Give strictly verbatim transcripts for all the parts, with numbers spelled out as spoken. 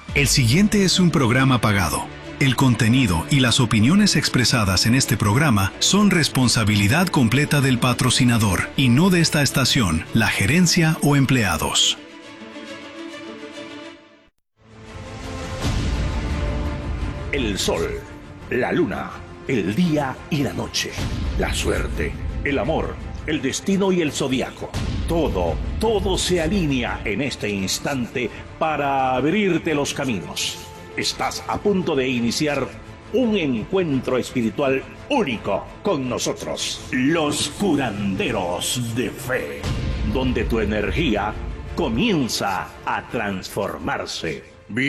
El siguiente es un programa pagado. El contenido y las opiniones expresadas en este programa son responsabilidad completa del patrocinador y no de esta estación, la gerencia o empleados. El sol, la luna, el día y la noche, la suerte, el amor, el destino y el zodiaco. Todo, todo se alinea en este instante para abrirte los caminos. Estás a punto de iniciar un encuentro espiritual único con nosotros, los curanderos de fe, donde tu energía comienza a transformarse.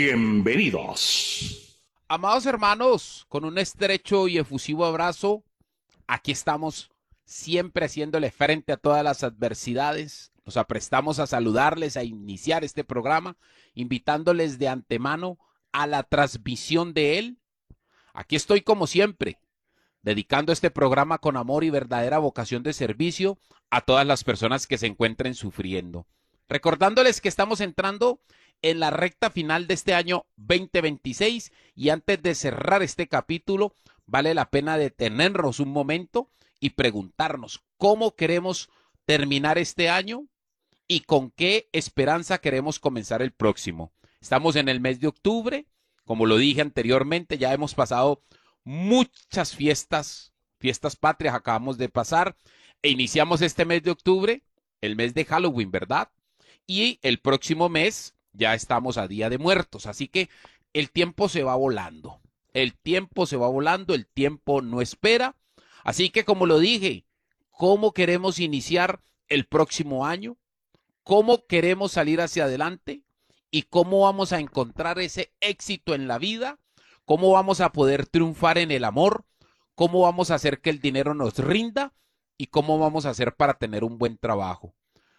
Bienvenidos. Amados hermanos, con un estrecho y efusivo abrazo, aquí estamos siempre haciéndole frente a todas las adversidades. Nos aprestamos a saludarles, a iniciar este programa, invitándoles de antemano a la transmisión de él. Aquí estoy como siempre, dedicando este programa con amor y verdadera vocación de servicio a todas las personas que se encuentren sufriendo. Recordándoles que estamos entrando en la recta final de este año veinte veintiséis y antes de cerrar este capítulo, vale la pena detenernos un momento y preguntarnos cómo queremos terminar este año y con qué esperanza queremos comenzar el próximo. Estamos en el mes de octubre, como lo dije anteriormente, ya hemos pasado muchas fiestas, fiestas patrias acabamos de pasar e iniciamos este mes de octubre, el mes de Halloween, ¿verdad? Y el próximo mes ya estamos a Día de Muertos, así que el tiempo se va volando, el tiempo se va volando, el tiempo no espera, así que como lo dije, ¿cómo queremos iniciar el próximo año? ¿Cómo queremos salir hacia adelante? ¿Y cómo vamos a encontrar ese éxito en la vida? ¿Cómo vamos a poder triunfar en el amor? ¿Cómo vamos a hacer que el dinero nos rinda? ¿Y cómo vamos a hacer para tener un buen trabajo?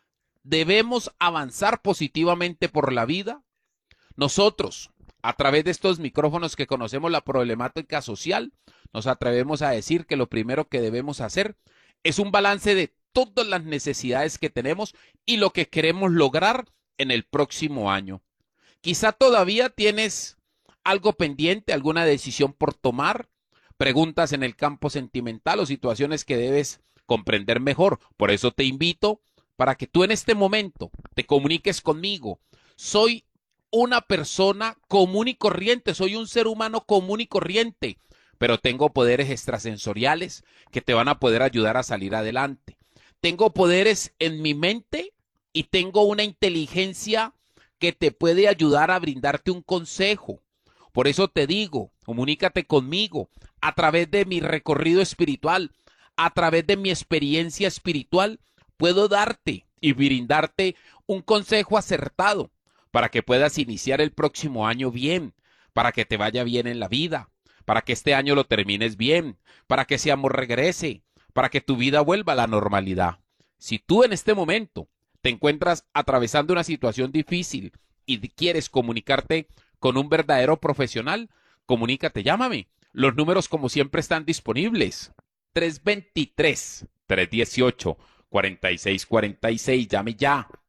Debemos avanzar positivamente por la vida. Nosotros, a través de estos micrófonos que conocemos la problemática social, nos atrevemos a decir que lo primero que debemos hacer es un balance de todas las necesidades que tenemos y lo que queremos lograr en el próximo año. Quizá todavía tienes algo pendiente, alguna decisión por tomar, preguntas en el campo sentimental o situaciones que debes comprender mejor. Por eso te invito para que tú en este momento te comuniques conmigo. Soy una persona común y corriente, soy un ser humano común y corriente, pero tengo poderes extrasensoriales que te van a poder ayudar a salir adelante. Tengo poderes en mi mente y tengo una inteligencia que te puede ayudar a brindarte un consejo. Por eso te digo, comunícate conmigo a través de mi recorrido espiritual, a través de mi experiencia espiritual, puedo darte y brindarte un consejo acertado para que puedas iniciar el próximo año bien, para que te vaya bien en la vida, para que este año lo termines bien, para que ese amor regrese, para que tu vida vuelva a la normalidad. Si tú en este momento te encuentras atravesando una situación difícil y quieres comunicarte con un verdadero profesional, comunícate, llámame. Los números como siempre están disponibles. tres dos tres, tres uno ocho, cuatro seis cuatro seis, llame ya.